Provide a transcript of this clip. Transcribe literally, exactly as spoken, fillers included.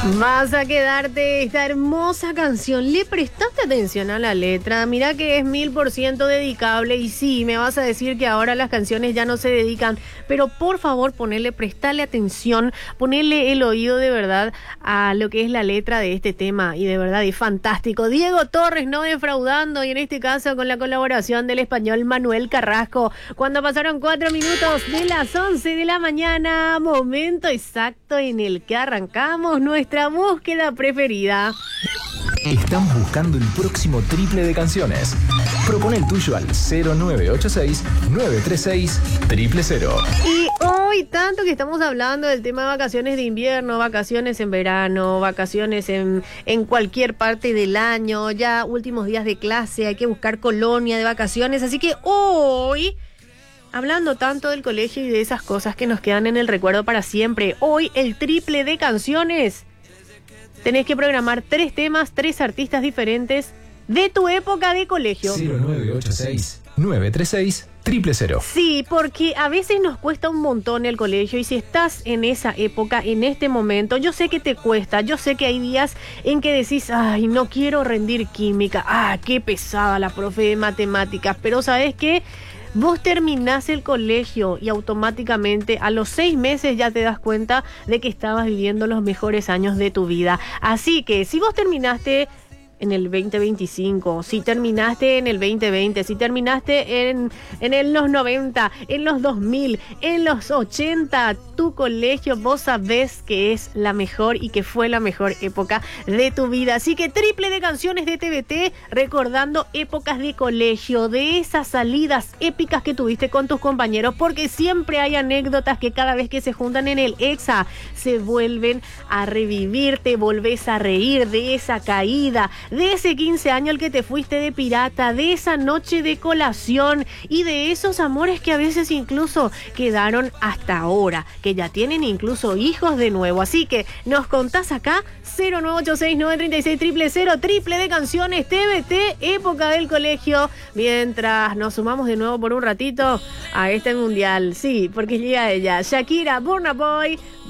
Vas a quedarte esta hermosa canción. ¿Le prestaste atención a la letra? Mira que es mil por ciento dedicable. Y sí, me vas a decir que ahora las canciones ya no se dedican, pero por favor ponele, prestale atención, ponele el oído de verdad a lo que es la letra de este tema. Y de verdad es fantástico. Diego Torres no defraudando, y en este caso con la colaboración del español Manuel Carrasco. Cuando pasaron cuatro minutos de las once de la mañana, momento exacto en el que arrancamos nuestra búsqueda preferida. Estamos buscando el próximo triple de canciones. Propone el tuyo al cero nueve ocho seis, nueve tres seis, cero cero cero. Y hoy, tanto que estamos hablando del tema de vacaciones de invierno, vacaciones en verano, vacaciones en, en cualquier parte del año, ya últimos días de clase, hay que buscar colonia de vacaciones. Así que hoy, hablando tanto del colegio y de esas cosas que nos quedan en el recuerdo para siempre, hoy el triple de canciones. Tenés que programar tres temas, tres artistas diferentes de tu época de colegio. cero nueve ocho seis, nueve tres seis, cero cero cero. Sí, porque a veces nos cuesta un montón el colegio, y si estás en esa época, en este momento, yo sé que te cuesta, yo sé que hay días en que decís, ay, no quiero rendir química, ah, qué pesada la profe de matemáticas, pero ¿sabes qué? Vos terminás el colegio y automáticamente a los seis meses ya te das cuenta de que estabas viviendo los mejores años de tu vida. Así que si vos terminaste en el veinte veinticinco, si terminaste en el veinte veinte, si terminaste en, en el, los noventa, en los dos mil, en los ochenta, tu colegio vos sabés que es la mejor y que fue la mejor época de tu vida. Así que triple de canciones de T V T recordando épocas de colegio, de esas salidas épicas que tuviste con tus compañeros, porque siempre hay anécdotas que cada vez que se juntan en el EXA se vuelven a revivir, te volvés a reír de esa caída, de ese quince años al que te fuiste de pirata, de esa noche de colación y de esos amores que a veces incluso quedaron hasta ahora, que ya tienen incluso hijos de nuevo. Así que nos contás acá cero nueve ocho seis, nueve tres seis, cero cero cero, triple de canciones T V T, época del colegio, mientras nos sumamos de nuevo por un ratito a este mundial. Sí, porque llega ella, Shakira, Burna Boy.